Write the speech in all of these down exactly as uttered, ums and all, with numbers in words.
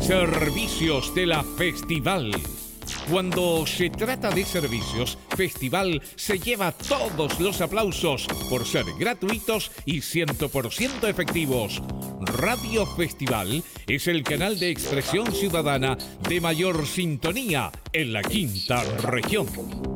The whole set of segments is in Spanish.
Servicios de la Festival. Cuando se trata de servicios, Festival se lleva todos los aplausos por ser gratuitos y cien por ciento efectivos. Radio Festival es el canal de expresión ciudadana de mayor sintonía en la quinta región.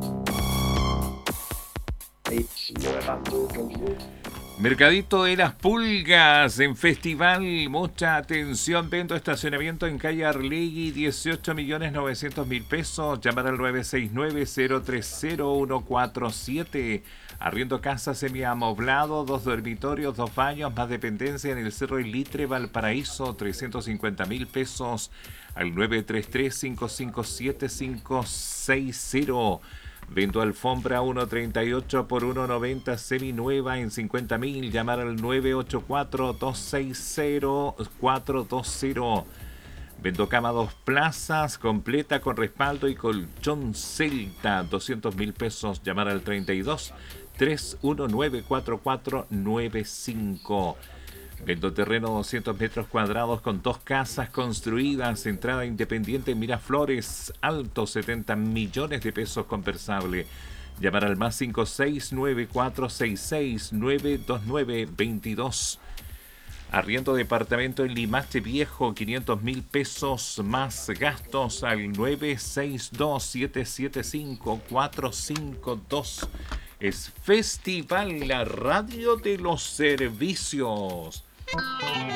Mercadito de las Pulgas en Festival, mucha atención, vendo estacionamiento en calle Arlegui, dieciocho millones novecientos mil pesos, llamar al nueve seis nueve, cero tres cero, uno cuatro siete, arriendo casa semiamoblado, dos dormitorios, dos baños, más dependencia en el Cerro El Litre, Valparaíso, trescientos cincuenta mil pesos, al nueve tres tres, cinco cinco siete, cinco seis cero. Vendo alfombra uno treinta y ocho por uno noventa seminueva en cincuenta mil. Llamar al nueve ocho cuatro, dos seis cero, cuatro dos cero. Vendo cama dos plazas completa con respaldo y colchón Celta, doscientos mil pesos. Llamar al treinta y dos, tres uno nueve, cuatro cuatro nueve cinco. Vendo terreno doscientos metros cuadrados con dos casas construidas, entrada independiente en Miraflores, alto setenta millones de pesos conversable. Llamar al más cinco seis nueve cuatro seis seis nueve dos nueve dos dos. Arriendo departamento en Limache Viejo, quinientos mil pesos más gastos al nueve seis dos, siete siete cinco, cuatro cinco dos. Es Festival, la radio de los servicios.